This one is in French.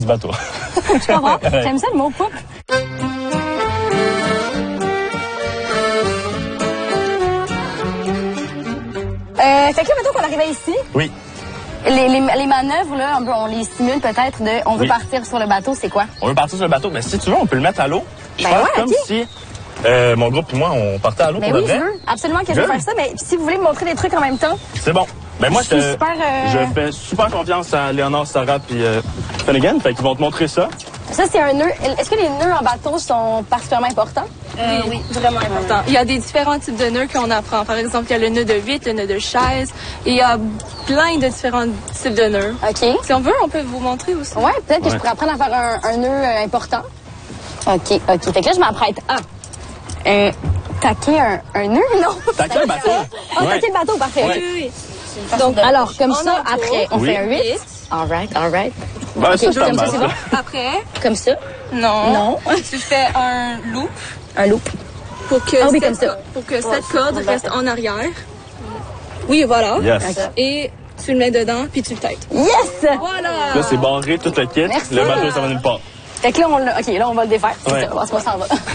du bateau. Je comprends. J'aime ça le mot poupe. Fait que là, mettons qu'on arrivait ici. Oui. Les manœuvres, là, on les simule peut-être de on veut partir sur le bateau, c'est quoi? On veut partir sur le bateau, mais si tu veux, on peut le mettre à l'eau. Je Ben pense ouais, comme ok. si mon groupe et moi, on partait à l'eau Ben pour oui, le je vrai. veux. Absolument que je veux Good. faire ça, mais si vous voulez me montrer des trucs en même temps. C'est bon. Ben moi, Je suis super, je fais super confiance à Léonard, Sarah puis Finnegan. Fait qu'ils vont te montrer ça. Ça, c'est un nœud. Est-ce que les nœuds en bateau sont particulièrement importants? Oui, vraiment important. Il y a des différents types de nœuds qu'on apprend. Par exemple, il y a le nœud de vitre, le nœud de chaise. Et il y a plein de différents types de nœuds. OK. Si on veut, on peut vous montrer aussi. Ouais, peut-être que je pourrais apprendre à faire un nœud important. OK. Fait que là, je m'apprête à taquer un nœud, non? Taquer un bateau. Oh, taquer le bateau, parfait. Ouais. Oui. Donc, alors, comme On ça, entoure. après, on Oui. fait un 8. All right. Ben, ça, OK, c'est comme ça, pas c'est mal, bon? Après, Comme ça. non. Non. Tu fais un loop Un loop. pour que, Ah oui, comme ça. pour que cette corde reste en arrière. Oui, voilà. Yes. Et tu le mets dedans, puis tu le têtes. Yes! Voilà. Là, c'est barré, tout le kit. Merci. Le bateau, ça va nulle part. Fait que là, OK, là, on va le défaire. Ouais. On va s'en va.